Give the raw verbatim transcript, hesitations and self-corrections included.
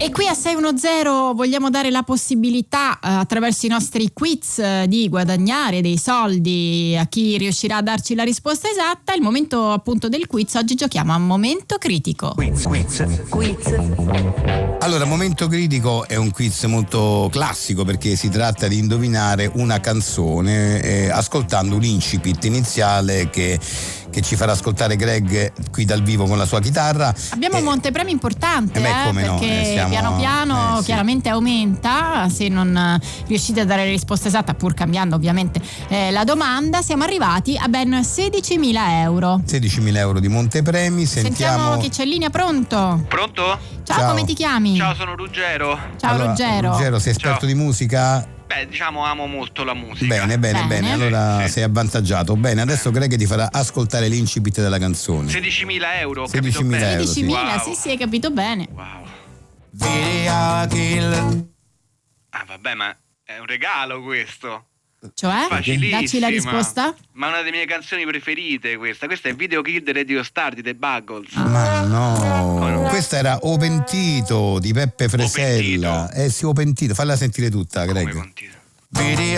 E qui a sei uno zero vogliamo dare la possibilità eh, attraverso i nostri quiz eh, di guadagnare dei soldi a chi riuscirà a darci la risposta esatta. Il momento appunto del quiz, oggi giochiamo a momento critico. Quiz, quiz, quiz. Allora, momento critico è un quiz molto classico perché si tratta di indovinare una canzone eh, ascoltando un incipit iniziale che che ci farà ascoltare Greg qui dal vivo con la sua chitarra. Abbiamo e, un montepremi importante, eh beh, eh, come no, perché eh, siamo, piano piano eh, sì. chiaramente aumenta, se non riuscite a dare la risposta esatta, pur cambiando ovviamente eh, la domanda. Siamo arrivati a ben sedicimila euro. sedicimila euro di montepremi. Sentiamo, Sentiamo chi c'è in linea. Pronto? Pronto? Ciao, Ciao. come ti chiami? Ciao, sono Ruggero. Ciao allora, Ruggero. Ruggero, sei esperto Ciao. di musica? Beh, diciamo amo molto la musica. Bene, bene, Bene. bene. Allora Sì, sì. sei avvantaggiato. Bene, adesso Greg ti farà ascoltare l'incipit della canzone. sedicimila euro, ho sedicimila capito bene? euro, sì. sedicimila, Wow. sì sì, hai capito bene. Wow. Ah, vabbè, ma è un regalo questo. Cioè? Facilissima. Dacci la risposta. Ma una delle mie canzoni preferite questa. Questa è Video Kill the Radio Star di The Buggles. Ma no, questa era O Pentito di Peppe Fresella. Pentito? Eh sì, O Pentito, falla sentire tutta, Come Greg. continua?